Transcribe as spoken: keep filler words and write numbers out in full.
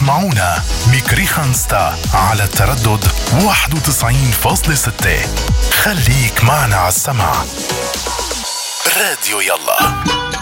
تسمعونا ميكري خانستا على التردد واحد وتسعين فاصلة ستة. خليك معنا على السمع. راديو يلا.